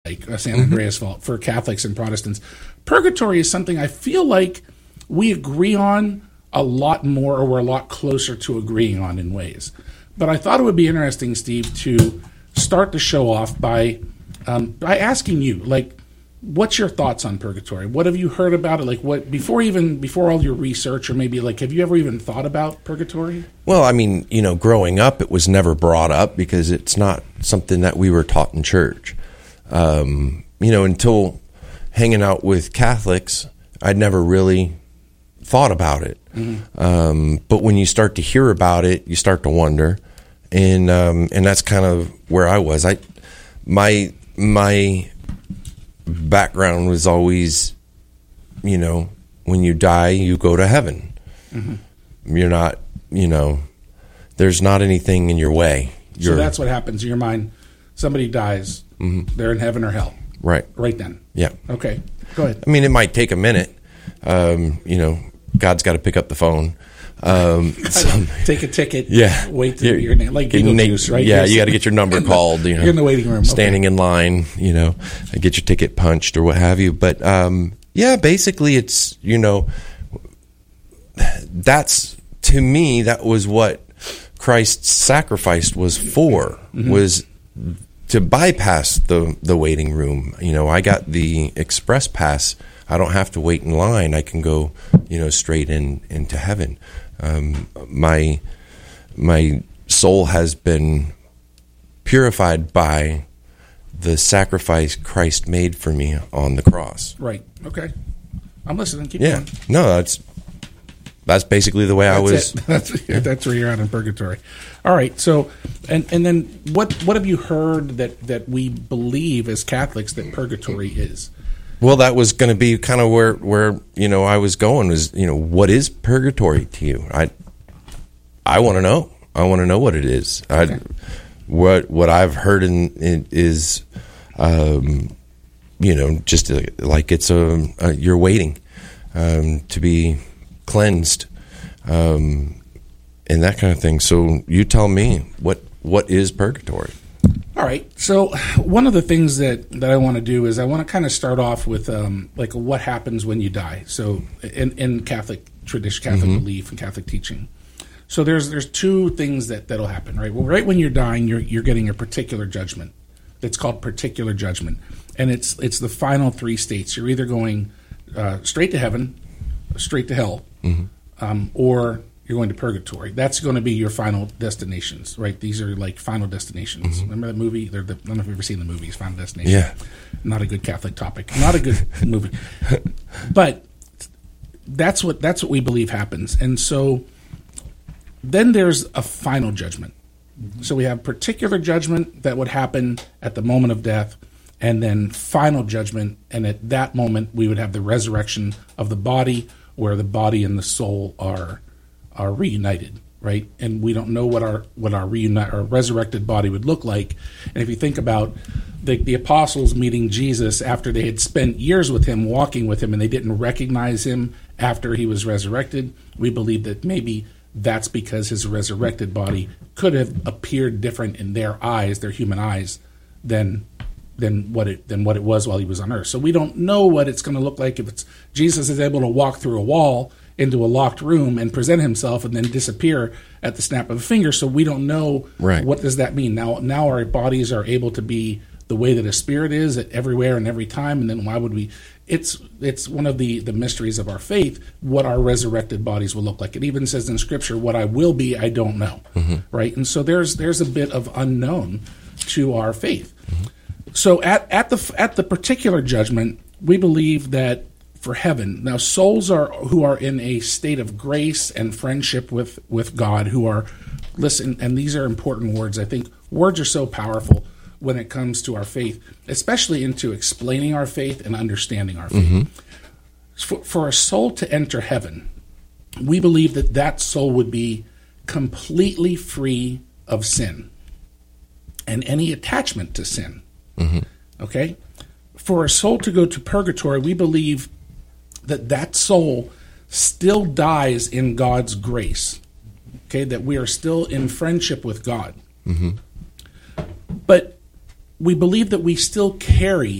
San Andreas Fault for Catholics and Protestants. Purgatory is something I feel like we agree on a lot more, or we're a lot closer to agreeing on in ways. But I thought it would be interesting, Steve, to start the show off by asking you, like, what's your thoughts on purgatory? What have you heard about it? Like, what before all your research, or maybe like, have you ever even thought about purgatory? Well, I mean, growing up, it was never brought up because it's not something that we were taught in church. Until hanging out with Catholics, I'd never really thought about it. Mm-hmm. But when you start to hear about it, you start to wonder, and that's kind of where I was. My background was always, when you die, you go to heaven. Mm-hmm. You're not, there's not anything in your way. So that's what happens in your mind. Somebody dies, mm-hmm. They're in heaven or hell. Right. Right then. Yeah. Okay. Go ahead. I mean, it might take a minute. God's got to pick up the phone. Take a ticket. Yeah. Wait to your name. Like Beetlejuice, right? Yeah, you got to get your number called. You're in the waiting room. Standing in line, and get your ticket punched or what have you. But, basically it's, that's, to me, that was what Christ's sacrifice was for, mm-hmm. was to bypass the waiting room. I got the express pass. I don't have to wait in line. I can go, straight into heaven. My soul has been purified by the sacrifice Christ made for me on the cross. Right. Okay. I'm listening. Keep going. No, that's basically the way I was. That's where you're at in purgatory. All right. So, and then what have you heard that we believe as Catholics that purgatory is? Well, that was going to be kind of where I was going, was, what is purgatory to you? I want to know. I want to know what it is. Okay. What I've heard is, just like it's you're waiting to be cleansed, and that kind of thing. So you tell me, what is purgatory? All right. So one of the things that I want to do is I want to kind of start off with like what happens when you die. So in Catholic tradition, Catholic mm-hmm. belief, and Catholic teaching. So there's two things that'll happen, right? Well, right when you're dying, you're getting a particular judgment. It's called particular judgment, and it's the final three states. You're either going straight to heaven, straight to hell, mm-hmm. Or you're going to purgatory. That's going to be your final destinations, right? These are like final destinations. Mm-hmm. Remember that movie? I don't know if you've ever seen the movies, Final Destination. Yeah. Not a good Catholic topic. Not a good movie. But that's what we believe happens. And so then there's a final judgment. Mm-hmm. So we have particular judgment that would happen at the moment of death, and then final judgment. And at that moment, we would have the resurrection of the body, where the body and the soul are reunited, right? And we don't know what our resurrected body would look like. And if you think about the apostles meeting Jesus after they had spent years with him, walking with him, and they didn't recognize him after he was resurrected, we believe that maybe that's because his resurrected body could have appeared different in their eyes, their human eyes, than what it was while he was on earth. So we don't know what it's going to look like if it's Jesus is able to walk through a wall into a locked room and present himself and then disappear at the snap of a finger. So we don't know what does that mean. Now our bodies are able to be the way that a spirit is at everywhere and every time. And then why would we? It's one of the mysteries of our faith, what our resurrected bodies will look like. It even says in Scripture, what I will be, I don't know. Mm-hmm. Right? And so there's a bit of unknown to our faith. Mm-hmm. So at the particular judgment, we believe that for heaven, now souls who are in a state of grace and friendship with God, who are, listen, and these are important words. I think words are so powerful when it comes to our faith, especially into explaining our faith and understanding our faith. Mm-hmm. For a soul to enter heaven, we believe that soul would be completely free of sin and any attachment to sin. Mm-hmm. Okay? For a soul to go to purgatory, we believe that soul still dies in God's grace. Okay? That we are still in friendship with God. Mm-hmm. But we believe that we still carry